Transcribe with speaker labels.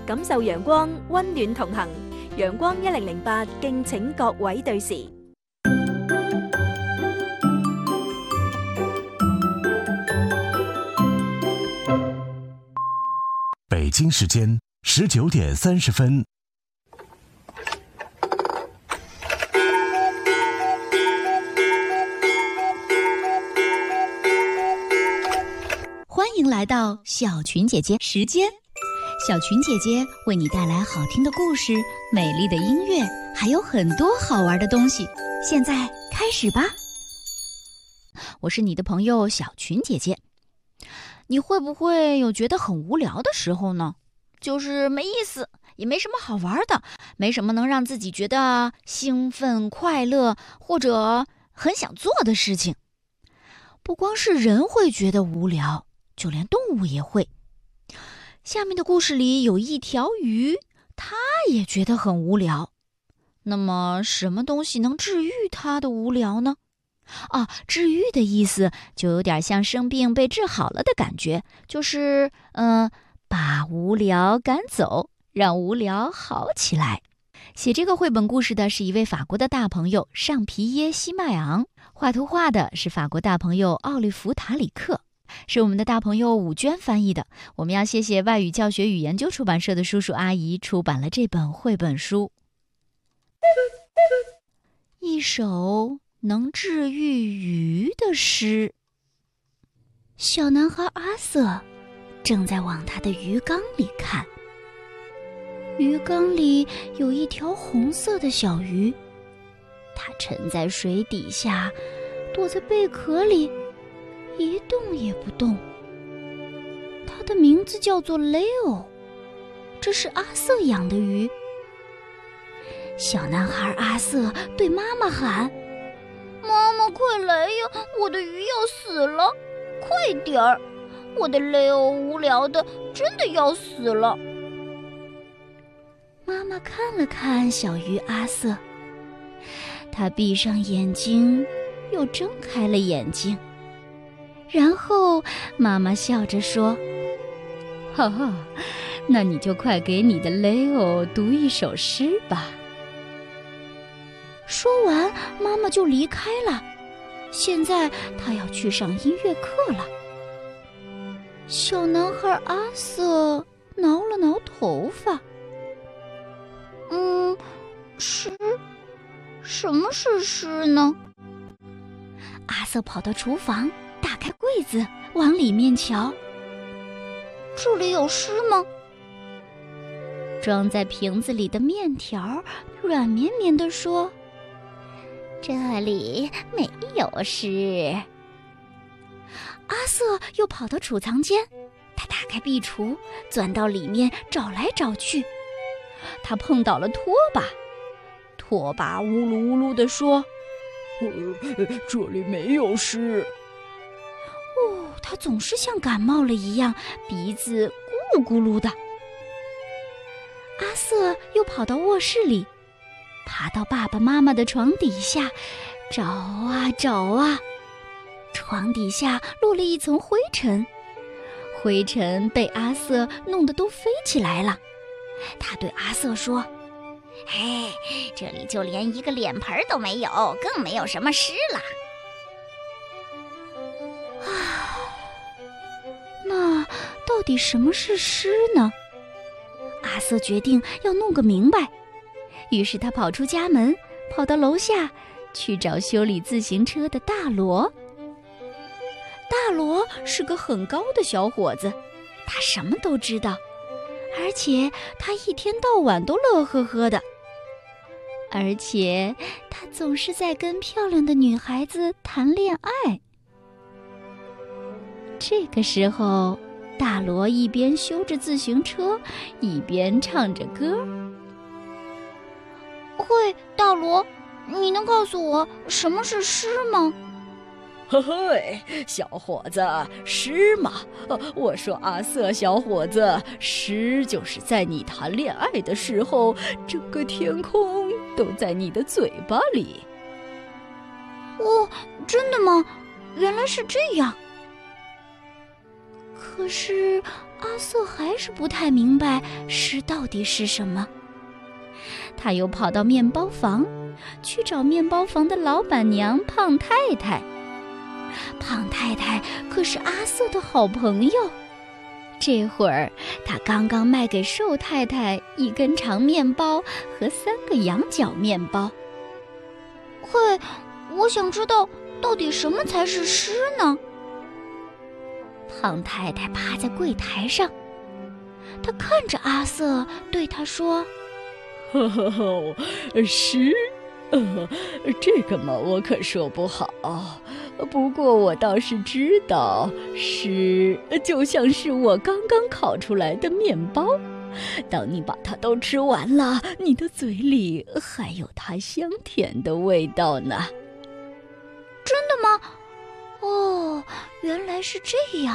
Speaker 1: 感受陽光，溫暖同行。陽光1008，敬請各位對時。
Speaker 2: 北京时间19点30分。
Speaker 3: 欢迎来到小群姐姐时间。小群姐姐为你带来好听的故事、美丽的音乐，还有很多好玩的东西。现在开始吧。我是你的朋友小群姐姐。你会不会有觉得很无聊的时候呢？就是没意思，也没什么好玩的，没什么能让自己觉得兴奋、快乐或者很想做的事情。不光是人会觉得无聊，就连动物也会。下面的故事里有一条鱼，它也觉得很无聊。那么什么东西能治愈它的无聊呢？治愈的意思就有点像生病被治好了的感觉，就是把无聊赶走，让无聊好起来。写这个绘本故事的是一位法国的大朋友尚皮耶·西迈昂，画图画的是法国大朋友奥利弗·塔里克，是我们的大朋友武娟翻译的。我们要谢谢外语教学与研究出版社的叔叔阿姨出版了这本绘本书。一首能治愈鱼的诗。小男孩阿瑟正在往他的鱼缸里看，鱼缸里有一条红色的小鱼，它沉在水底下，躲在贝壳里，一动也不动。它的名字叫做雷欧，这是阿瑟养的鱼。小男孩阿瑟对妈妈喊：妈妈，快来呀，我的鱼要死了，快点儿，我的雷欧无聊的真的要死了。妈妈看了看小鱼阿瑟，他闭上眼睛又睁开了眼睛，然后妈妈笑着说：哈哈，那你就快给你的雷欧读一首诗吧。说完，妈妈就离开了。现在她要去上音乐课了。小男孩阿瑟挠了挠头发。诗？什么是诗呢？阿瑟跑到厨房，打开柜子，往里面瞧。这里有诗吗？装在瓶子里的面条软绵绵地说：这里没有诗。阿瑟又跑到储藏间，他打开壁橱，钻到里面找来找去。他碰倒了拖把，拖把呜噜呜噜地说：
Speaker 4: 这里没有诗。
Speaker 3: 他总是像感冒了一样，鼻子咕噜咕噜的。阿瑟又跑到卧室里，爬到爸爸妈妈的床底下，找啊找啊，床底下落了一层灰尘，灰尘被阿瑟弄得都飞起来了。他对阿瑟说：嘿，这里就连一个脸盆都没有，更没有什么诗了。那到底什么是诗呢？阿瑟决定要弄个明白，于是他跑出家门，跑到楼下去找修理自行车的大罗。大罗是个很高的小伙子，他什么都知道，而且他一天到晚都乐呵呵的，而且他总是在跟漂亮的女孩子谈恋爱。这个时候，大罗一边修着自行车，一边唱着歌。嘿，大罗，你能告诉我什么是诗吗？
Speaker 4: 嘿嘿，小伙子，诗嘛，我说阿瑟小伙子，诗就是在你谈恋爱的时候，整个天空都在你的嘴巴里。
Speaker 3: 哦，真的吗？原来是这样。可是阿瑟还是不太明白诗到底是什么。他又跑到面包房，去找面包房的老板娘胖太太。胖太太可是阿瑟的好朋友，这会儿他刚刚卖给瘦太太1根长面包和3个羊角面包。嘿，我想知道到底什么才是诗呢？胖太太趴在柜台上，她看着阿瑟，对他说：
Speaker 4: 呵呵呵，诗，这个嘛，我可说不好。不过我倒是知道，诗就像是我刚刚烤出来的面包，当你把它都吃完了，你的嘴里还有它香甜的味道呢。
Speaker 3: 真的吗？哦，原来是这样。